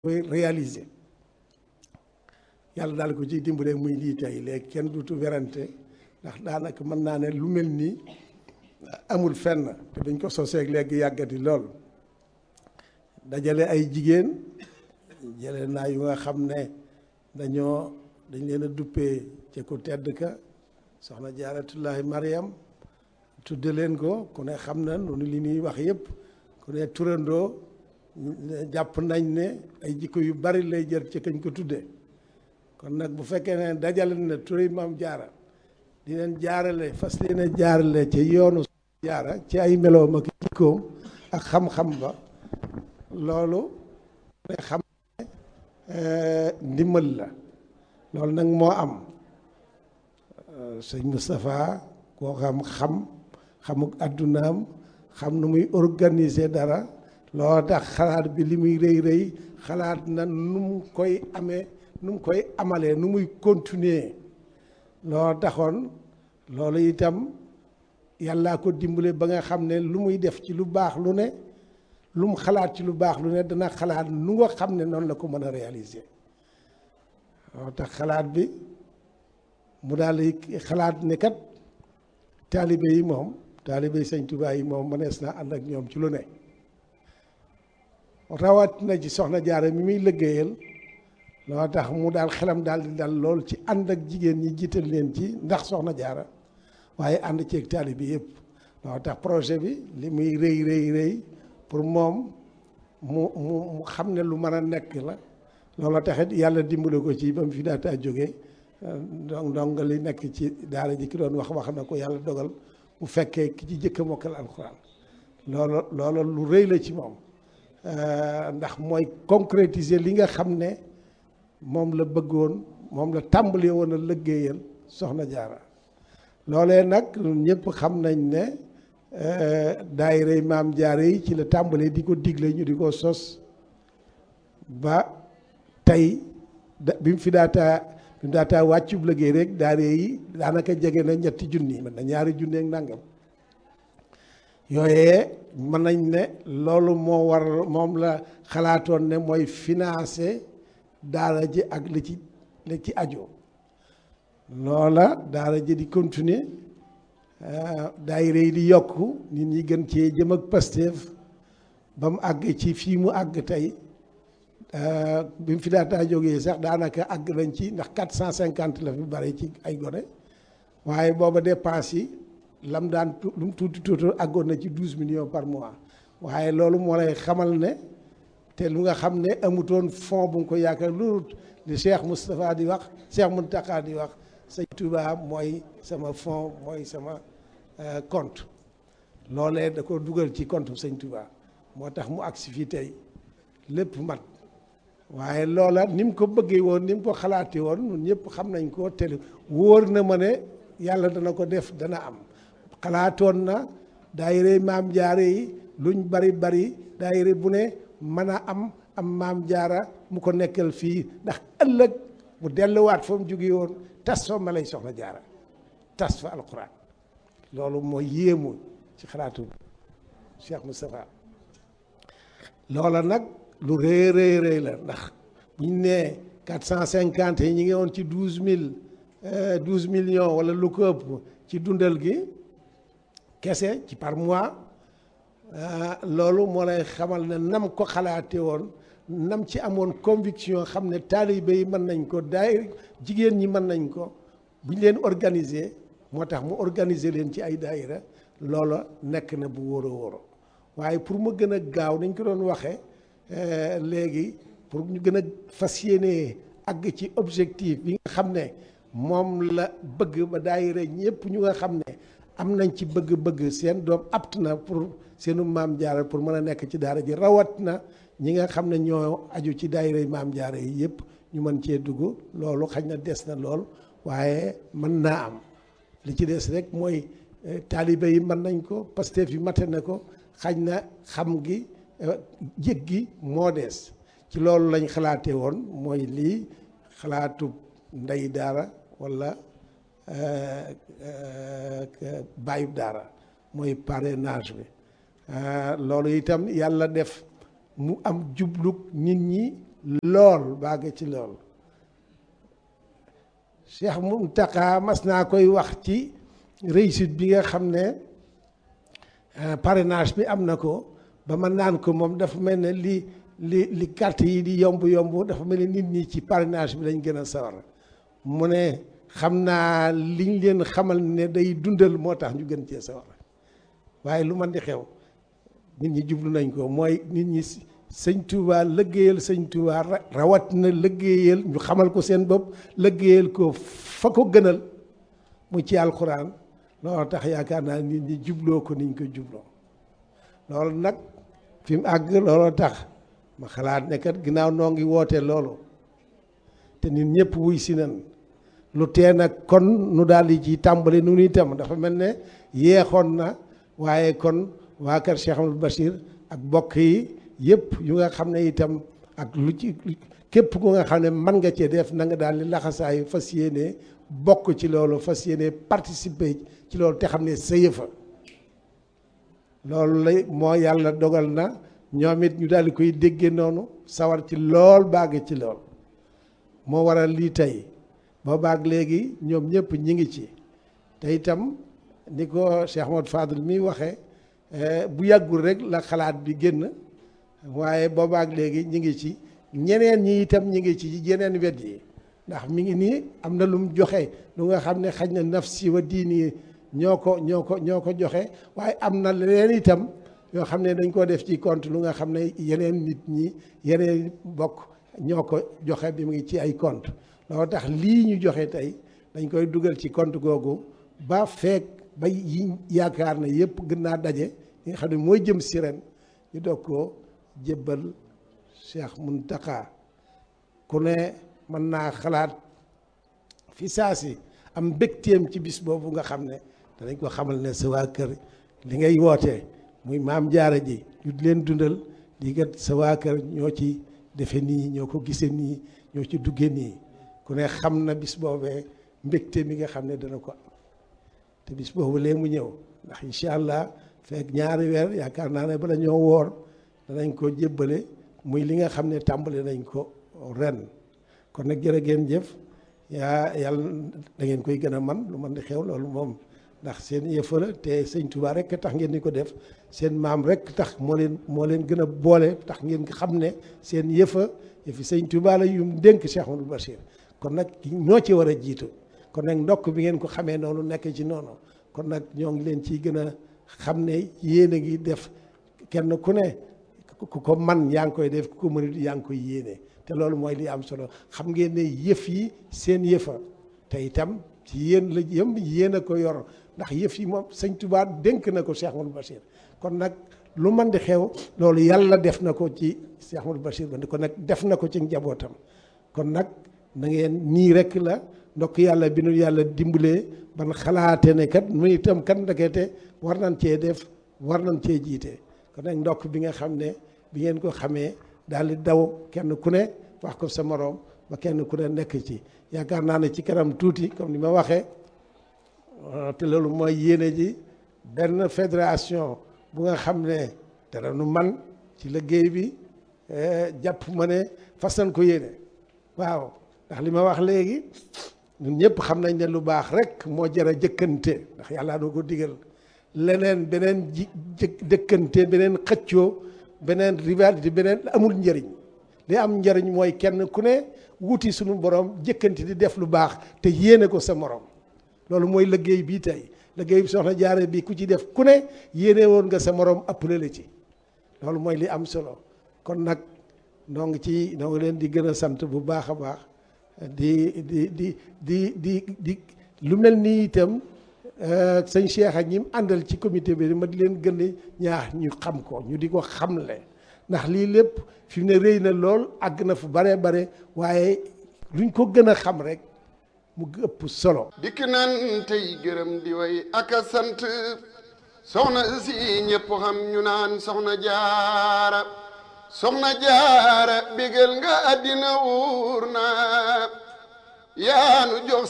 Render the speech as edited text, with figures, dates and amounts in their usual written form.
koy réaliser yàlla daal ko ciy dimbale muy lii tey léegi kenn dutu werante ndax daanaka mën naa ne lu mel nii amul fenn te dañ ko soseeg léegi yàggati lool dajale ay jigéen jële naa yu nga xam ne dañ leen a duppee ci ku tedd ka soxna jaaratullahi Mariam tudde leen ko ku ne xam na noonu li ñuy wax yëpp ku ne turandoo jàpp nañ ne ay jikko yu bari lay jël ci kañ ko tuddee kon nag bu fekkee ne dajale na turi maam jaara di leen jaarale fas leen a jaarale ci yoonu jaara ci ay meloom ak jikkoom ak xam-xam ba loolu ne xam ne ndimbal la loolu nag moo am sëñ Moustapha koo xamuk addunaam xam nu muy organiser dara loo tax xalaat bi li muy rëy rëy xalaat na nu mu koy amee nu mu koy amalee nu muy continuer loo taxoon loolu itam yàllaa ko dimbale ba nga xam ne lu muy def ci lu baax lu ne lu mu xalaat ci lu baax lu ne dana xalaat nu nga xam ne noonu la ko mën a réaliser loo tax xalaat bi mu daal di xalaat ne kat taalibe yi moom taalibe Sëñ Tuubaa yi moom mënees naa ànd ak ñoom ci lu ne rawat na ci soxna jaara mi muy liggéeyal loo tax mu daal xelam daal di dal lool ci ànd ak jigéen ñi jiital leen ci ndax soxna jaara waaye ànd ceeg taalibe yëpp loo tax projet bi li muy rëy pour moom mu xam ne lu mën a nekk la loolu taxit yàlla dimbale ko ci ba mu fi daataa jógee donc li nekk ci daara ji ki doon wax na ko yàlla dogal mu fekkee ki ci jëkk a mokkal alxuraan loolu lu rëy la ci moom ndax mooy concrétiser li nga xam ne moom la bëggoon moom la tàmbali woon a liggéeyal soxna jaara loolee nag ñëpp xam nañ ne daayira maam jaara yi ci la tàmbalee di ko digle ñu di ko sos ba tey bi mu fi daataa wàccub liggéey rek daayira yi daanaka jege na 3 junni mën na 2 junni ak nangam yooyee mën nañ ne loolu moom la xalaatoon ne mooy financer daara ji ak li ci aju loola daara ji di continuer daayira yi di yokk nit ñi gën cee jëm ak Pastef ba mu àgg ci fii mu àgg tey bi mu fi daataa jógee sax daanaka àgg nañ ci ndax 450 la fi bari ci ay gone waaye booba dépense yi lam daan lu mu tuuti àggoon na ci 12 millions par mois waaye loolu moo lay xamal ne te lu nga xam ne amutoon fond bu nga ko yaakaar loolu li Cheikh Moustapha di wax Cheikh Mountakha di wax Sëñ Touba mooy sama fond mooy sama compte loolee da ko dugal ci compte Sëñ Touba moo tax mu agsi fii tey lépp mat waaye loola ni mu ko bëggee woon ni mu ko xalaatee woon ñun ñëpp xam nañ ko te wóor na ma ne yàlla dana ko def dana am xalaatoon na daayira maam jaara yi luñ bari daayira bu ne mën a am maam jaara mu ko nekkal fii ndax ëllëg mu delluwaat fa mu jóge woon tas fa ma lay soxna jaara tas fa alquran loolu mooy yéemu ci xalaatu Cheikh Moustapha loola nag lu rëy la ndax buñ nee 450 yi ñi ngi woon ci 12 millions wala lu ko ëpp ci dundal gi kese ci par mois loolu moo lay xamal ne nam ko xalaate woon nam ci amoon conviction xam ne taalibe yi mën nañ ko jigéen ñi mën nañ ko bu ñu leen organiser moo tax mu organiser leen ci ay daayira loola nekk na bu wóoro waaye pour mu gën a gaaw nañ ko doon waxee léegi pour ñu gën a fas yéene àgg ci objectif bi nga xam ne moom la bëgg ba daayira ñëpp ñu nga xam ne am nañ ci bëgg-bëgg seen doom apt na pour seenu maam jaara pour mën a nekk ci daara ji rawat na ñi nga xam ne ñoo aju ci daayira maam jaara yi yëpp ñu mën cee dugg loolu xañ na des na lool waaye mën naa am li ci des rek mooy taalibe yi mën nañ ko Pastef yi mate na ko xañ na xam gi jég gi moo des ci loolu lañ xalaatee woon mooy lii xalaatu ndey daara walla bàyyub daara mooy parrainage bi loolu itam yàlla def mu am jublug nit ñi lool bàgg ci lool Cheikh Mountakha mas naa koy wax ci réussite bi nga xam ne parrainage bi am na ko ba ma naan ko moom dafa mel ne li carte yi di yomb dafa mel ne nit ñi ci parrainage bi lañ gën a sawar mu ne xam naa liñ leen xamal ne day dundal moo tax ñu gën cee sawar waaye lu man di xew nit ñi jublu nañ ko mooy nit ñi sëñ Touba lëggéeyal sëñ Touba rawat na lëggéeyal ñu xamal ko seen bopp lëggéeyal ko fa ko gënal mu ci alxuraan loolu tax yaakaar naa nit ñi jubloo ko niñ ko jubloo loolu nag fi mu àgg looloo tax ma xalaat ne kat ginnaaw noo ngi woote loolu te nit ñëpp wuy si nan lu tee nag kon nu daal di ci tàmbali nu itam dafa mel ne yeexoon na waaye kon waa kër Cheikh Amadou Bachir ak bokk yi yëpp yu nga xam ne itam ak lu ci képp ku nga xam ne mën nga cee def na nga daal di laxasaayu fas yéene bokk ci loolu fas yéene participer ci loolu te xam ne sa yëfa loolu lay moo yàlla dogal na ñoom it ñu daal di koy déggee noonu sawar ci lool bàgg ci lool moo waral lii tey ba baag léegi ñoom ñëpp ñi ngi ci te itam ni ko Cheikh Ahmadou Fadel mi waxee bu yàggul rek la xalaat bi génn waaye boobaak léegi ñi ngi ci ñeneen ñi itam ñi ngi ci yeneen wet yi ndax mi ngi nii am na lu mu joxe lu nga xam ne xaj na nafsi wa diini ñoo ko joxe waaye am na leneen itam yoo xam ne dañ ko def ci compte lu nga xam ne yeneen nit ñi yeneen bokk ñoo ko joxe bi mu ngi ci ay compte loolu tax lii ñu joxe tey dañ koy dugal ci compte googu ba feek ba yi yaakaar ne yëpp gën naa daje li nga xam ne mooy jëm si ren ñu doog ko jébbal Cheikh Mountakha ku ne mën naa xalaat fi saa si am mbégteem ci bis boobu nga xam ne danañ ko xamal ne sa waa kër li ngay wootee muy maam jaara ji ñu leen dundal di kat sa waa kër ñoo ci defe nii ñoo ko gisee nii ñoo ci duggee nii ku ne xam na bis boobee mbégte mi nga xam ne dana ko am te bis boobu lee mu ñëw ndax incha allah fekk ñaari weer yaakaar naa ne bala ñoo woor danañ ko jébbale muy li nga xam ne tàmbali nañ ko ren kon nag jërë ngeen jëf yàlla da ngeen koy gën a man lu man di xew loolu moom ndax seen yëfa la te sëñ Touba rek tax ngeen di ko def seen maam rek tax moo leen gën a boole tax ngeen xam ne seen yëfi sëñ Touba la yum dénk Cheikh Amadou Bachir kon nag ñoo ci war a jiitu kon nag ndokk bi ngeen ko xamee noonu nekk ci noonu kon nag ñoo ngi leen ciy gën a xam ne yéen a ngi def kenn ku ne ku ko man yaa ngi koy def ku ko mënut yaa ngi koy yéene te loolu mooy li am solo xam ngeen ne yëf yi seen yëfa te itam ci yéen la yëm yéen a ko yor ndax yëf yi moom sëñ Touba dénk na ko Cheikh Amadou Bachir kon nag lu man di xew loolu yàlla def na ko ci Cheikh Amadou Bachir ba kon nag def na ko ci njabootam kon nag na ngeen nii rek la ndokk yàlla bi nu yàlla dimbalee ban xalaate ne kat mu itam kat ndekete war nañ cee def war nañ cee jiite kon nag ndokk bi nga xam ne bi ngeen ko xamee daal di daw kenn ku ne wax ko sa moroom ba kenn ku ne nekk ci yaakaar naa ne ci kanam tuuti comme ni ma waxee te loolu mooy yéene ji benn fédération bu nga xam ne dara nu man ci liggéey bi jàpp ma ne fas nañ ko yéene waaw ndax li ma wax léegi ñun ñëpp xam nañ ne lu baax rek moo jar a jëkkante ndax yàlla doo ko digal leneen beneen jëkkante beneen xëccoo beneen rivalité beneen amul njëriñ li am njëriñ mooy kenn ku ne wuti suñu borom jëkkante di def lu baax te yéene ko sa morom loolu mooy liggéey bii tey liggéey bi soxna jaare bi ku ci def ku ne yéene woon nga sa morom appelé la ci loolu mooy li am solo kon nag noo ngi leen di gën a sant bu baax a baax di lu mel nii itam sëñ Cheikh ak ñi mu àndal ci comité bi ma di leen gën a ñaax ñu xam ko ñu di ko xamle ndax lii lépp fi mu ne rëy na lool àgg na fu bare bare waaye luñ ko gën a xam rek mu ëpp solo. dikk nan tey gërëm di way ak a sant soxna si ñëpp xam ñu naan soxna jaara bégal nga àddina wuur na yaanu jox